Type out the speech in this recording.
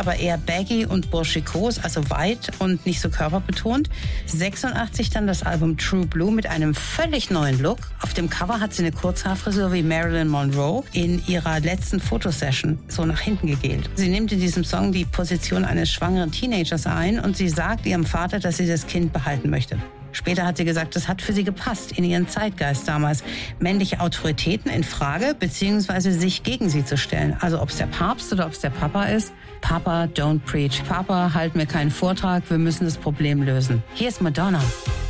aber eher baggy und burschikos, also weit und nicht so körperbetont. 86 dann das Album True Blue mit einem völlig neuen Look. Auf dem Cover hat sie eine Kurzhaarfrisur wie Marilyn Monroe in ihrer letzten Fotosession so nach hinten gegelt. Sie nimmt in diesem Song die Position eines schwangeren Teenagers ein und sie sagt ihrem Vater, dass sie das Kind behalten möchte. Später hat sie gesagt, das hat für sie gepasst in ihren Zeitgeist damals, männliche Autoritäten in Frage bzw. sich gegen sie zu stellen. Also ob es der Papst oder ob es der Papa ist. Papa, don't preach. Papa, halt mir keinen Vortrag, wir müssen das Problem lösen. Hier ist Madonna.